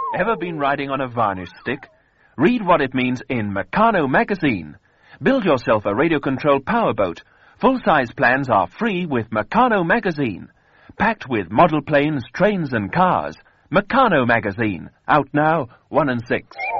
Ever been riding on a varnish stick? Read what it means in Meccano magazine. Build yourself a radio-controlled powerboat. Full-size plans are free with Meccano magazine. Packed with model planes, trains and cars. Meccano magazine. Out now, 1 and 6.